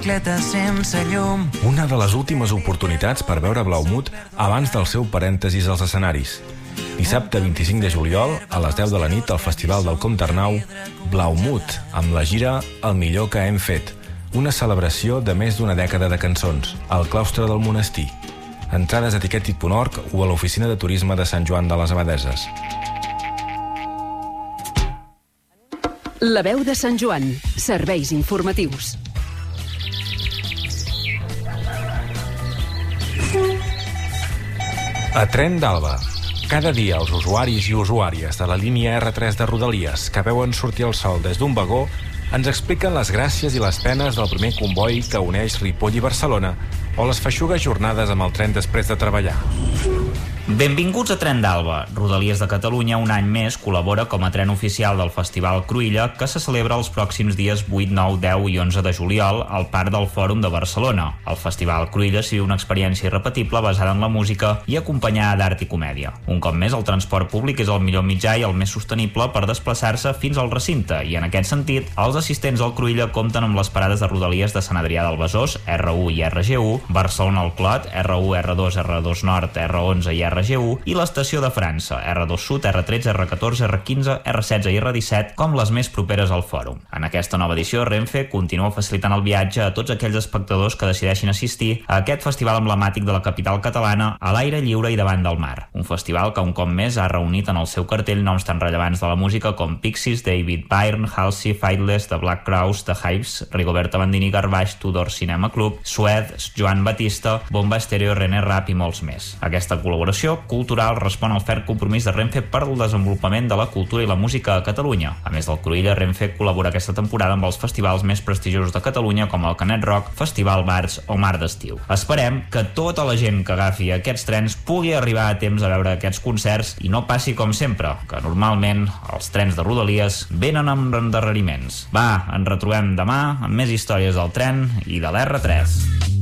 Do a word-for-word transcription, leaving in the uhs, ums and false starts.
bicicleta sense llum. Una de les últimes oportunitats per veure Blaumut abans del seu parèntesis als escenaris. Dissabte vint-i-cinc de juliol, a les deu de la nit, al Festival del Comte Arnau, Blaumut, amb la gira El millor que hem fet, una celebració de més d'una dècada de cançons, al claustre del monestir. Entrades a tiquetit punt org o a l'oficina de turisme de Sant Joan de les Abadeses. La veu de Sant Joan. Serveis informatius. A Tren d'Alba. Cada dia els usuaris i usuàries de la línia erre tres de Rodalies que veuen sortir el sol des d'un vagó ens expliquen les gràcies i les penes del primer comboi que uneix Ripoll i Barcelona o les feixugues jornades amb el tren després de treballar. Benvinguts a Tren d'Alba. Rodalies de Catalunya un any més col·labora com a tren oficial del Festival Cruïlla, que se celebra els pròxims dies vuit, nou, deu i onze de juliol al Parc del Fòrum de Barcelona. El Festival Cruïlla s'hi viu una experiència irrepetible basada en la música i acompanyada d'art i comèdia. Un cop més, el transport públic és el millor mitjà i el més sostenible per desplaçar-se fins al recinte, i en aquest sentit, els assistents al Cruïlla compten amb les parades de Rodalies de Sant Adrià del Besòs, erre u i erre ge u, Barcelona al Clot, erre u, erre dos, erre dos Nord, erre onze i erre ge u, i l'estació de França, erre dos Sud, erre tretze, erre catorze, erre quinze, erre setze i erre disset, com les més properes al fòrum. En aquesta nova edició, Renfe continua facilitant el viatge a tots aquells espectadors que decideixin assistir a aquest festival emblemàtic de la capital catalana a l'aire lliure i davant del mar. Un festival que un cop més ha reunit en el seu cartell noms tan rellevants de la música com Pixies, David Byrne, Halsey, Faithless, The Black Crowes, The Hives, Rigoberta Bandini, Garbage, Tudor Cinema Club, Sued, Joan Batista, Bomba Estéreo, René Rapp i molts més. Aquesta col·laboració cultural respon al ferm compromís de Renfe per al desenvolupament de la cultura i la música a Catalunya. A més del Cruïlla, Renfe col·labora aquesta temporada amb els festivals més prestigiosos de Catalunya com el Canet Rock, Festival Bars o Mar d'Estiu. Esperem que tota la gent que agafi aquests trens pugui arribar a temps a veure aquests concerts i no passi com sempre, que normalment els trens de Rodalies venen amb endarreriments. Va, ens retrobem demà amb més històries del tren i de l'erre tres.